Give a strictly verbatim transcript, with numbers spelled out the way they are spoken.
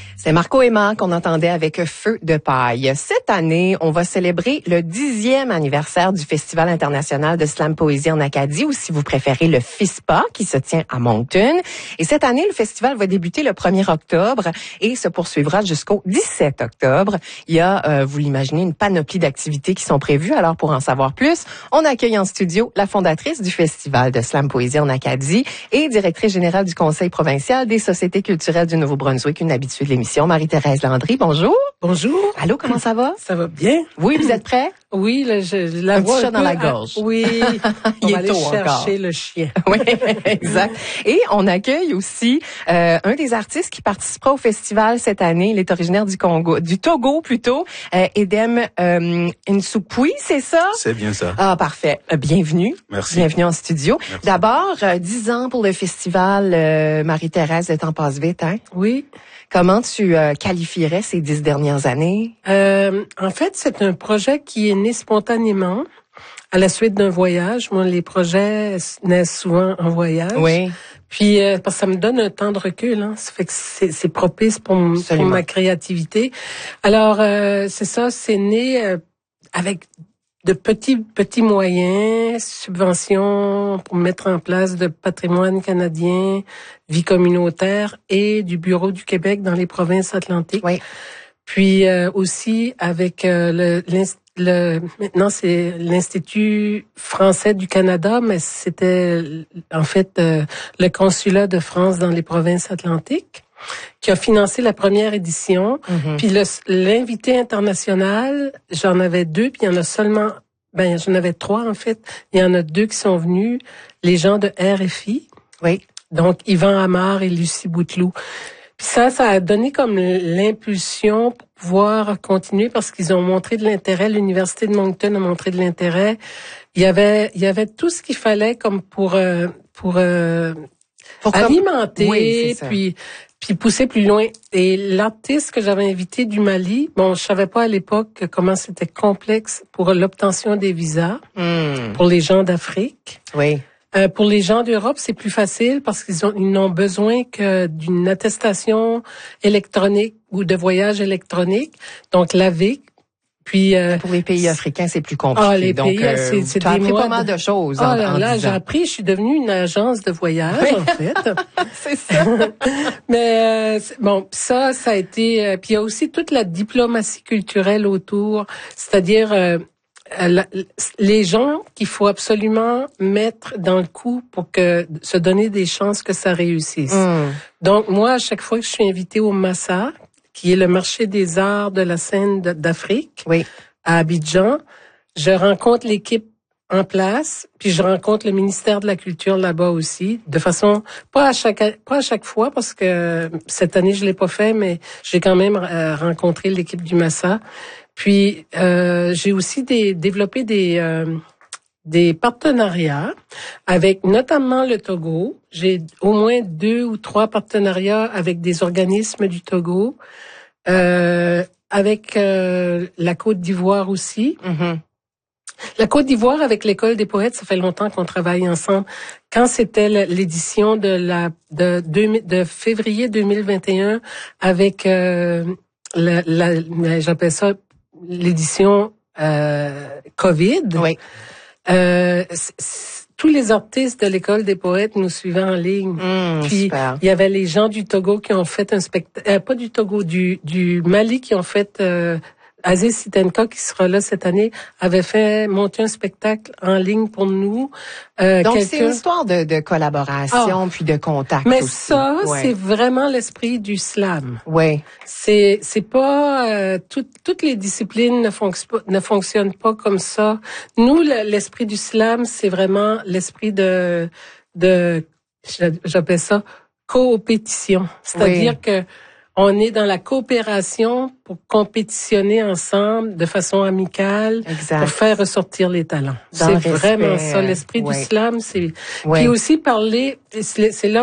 C'est Marco Emma qu'on entendait avec Feu de paille. Cette année, on va célébrer le dixième anniversaire du Festival international de slam poésie en Acadie, ou si vous préférez le FISPA, qui se tient à Moncton. Et cette année, le festival va débuter le premier octobre et se poursuivra jusqu'au dix-sept octobre. Il y a, euh, vous l'imaginez, une panoplie d'activités qui sont prévues. Alors, pour en savoir plus, on accueille en studio la fondatrice du Festival de slam poésie en Acadie et directrice générale du Conseil provincial des sociétés culturelles du Nouveau-Brunswick, une habituée de l'émission, Marie-Thérèse Landry. Bonjour. Bonjour. Allô, comment ça va? Ça va bien. Oui, vous êtes prêts? Oui, là, je, la un voix petit chat un dans peu, la gorge. Ah, oui, on Il va est aller tôt chercher encore. le chien. Oui, exact. Et on accueille aussi euh, un des artistes qui participera au festival cette année. Il est originaire du Congo, du Togo plutôt, euh, Edem euh, Nsupui, c'est ça? C'est bien ça. Ah, parfait. Euh, bienvenue. Merci. Bienvenue en studio. Merci. D'abord, euh, dix ans pour le festival. Euh, Marie-Thérèse, le temps passe vite, hein? Oui. Comment tu euh, qualifierais ces dix dernières années? Euh, en fait, c'est un projet qui est né spontanément à la suite d'un voyage. Moi, les projets naissent souvent en voyage. Oui. Puis, euh, parce que ça me donne un temps de recul. Hein. Ça fait que c'est, c'est propice pour, m- pour ma créativité. Alors, euh, c'est ça, c'est né euh, avec de petits petits moyens, subventions pour mettre en place de patrimoine canadien, vie communautaire et du Bureau du Québec dans les provinces atlantiques. Oui. Puis euh, aussi avec euh, le, le maintenant c'est l'Institut français du Canada, mais c'était en fait euh, le consulat de France dans les provinces atlantiques qui a financé la première édition. Mm-hmm. Puis le, l'invité international, j'en avais deux, puis il y en a seulement, ben j'en avais trois en fait. Il y en a deux qui sont venus, les gens de R F I. Oui. Donc Yvan Amar et Lucie Bouteloup. Puis ça, ça a donné comme l'impulsion pour pouvoir continuer parce qu'ils ont montré de l'intérêt. L'Université de Moncton a montré de l'intérêt. Il y avait, il y avait tout ce qu'il fallait comme pour euh, pour, euh, pour alimenter, comme... oui, puis puis pousser plus loin. Et l'artiste que j'avais invité du Mali, bon, je savais pas à l'époque comment c'était complexe pour l'obtention des visas mm. pour les gens d'Afrique. Oui. Euh, pour les gens d'Europe, c'est plus facile parce qu'ils ont, ils n'ont besoin que d'une attestation électronique ou de voyage électronique, donc l'A V I C. Puis euh, pour les pays africains, c'est plus compliqué. Ah, les donc, pays, euh, c'est, c'est tu as des appris mois pas mal de, de choses. Ah en, là, en là, dix j'ai ans. appris. Je suis devenue une agence de voyage oui. en fait. C'est ça. Mais euh, bon, ça, ça a été. Euh, puis il y a aussi toute la diplomatie culturelle autour, c'est-à-dire. Euh, La, les gens qu'il faut absolument mettre dans le coup pour que se donner des chances que ça réussisse. Mm. Donc moi, à chaque fois que je suis invitée au Massa, qui est le marché des arts de la scène d'Afrique, oui. à Abidjan, je rencontre l'équipe en place, puis je rencontre le ministère de la Culture là-bas aussi, de façon pas à chaque pas à chaque fois parce que cette année je l'ai pas fait, mais j'ai quand même euh, rencontré l'équipe du Massa. Puis euh, j'ai aussi des, développé des euh, des partenariats avec notamment le Togo. J'ai au moins deux ou trois partenariats avec des organismes du Togo, euh, avec euh, la Côte d'Ivoire aussi. Mm-hmm. La Côte d'Ivoire avec l'École des poètes, ça fait longtemps qu'on travaille ensemble. Quand c'était l'édition de la de, de, de février deux mille vingt et un avec euh, la, la j'appelle ça l'édition euh, COVID. Oui. Euh, c- c- tous les artistes de l'École des poètes nous suivaient en ligne. Mmh, Puis super. il y avait les gens du Togo qui ont fait un spectacle, euh, pas du Togo, du du Mali qui ont fait euh, Aziz Sitenka, qui sera là cette année, avait fait monter un spectacle en ligne pour nous. Euh, Donc, quelqu'un... c'est une histoire de, de collaboration oh. puis de contact Mais aussi. ça, ouais. c'est vraiment l'esprit du slam. Oui. C'est c'est pas euh, tout, toutes les disciplines ne fonctionnent pas, ne fonctionnent pas comme ça. Nous, le, l'esprit du slam, c'est vraiment l'esprit de de j'appelle ça coopétition. C'est-à-dire oui. que on est dans la coopération pour compétitionner ensemble de façon amicale, exact. Pour faire ressortir les talents. Dans c'est vraiment ça, l'esprit oui. du slam. C'est oui. puis aussi parler. C'est, c'est là